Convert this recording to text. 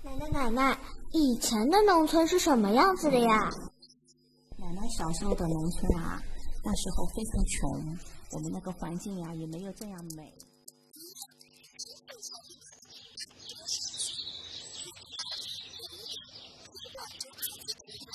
奶奶，以前的农村是什么样子的呀？ 奶奶小时候的农村啊，那时候非常穷，我们那个环境呀也没有这样美。